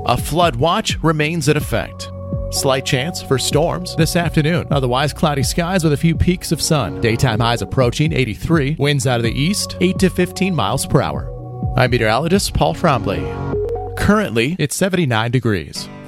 A flood watch remains in effect. Slight chance for storms this afternoon. Otherwise, cloudy skies with a few peaks of sun. Daytime highs approaching 83. Winds out of the east, 8 to 15 miles per hour. I'm meteorologist Paul Trombley. Currently, it's 79 degrees.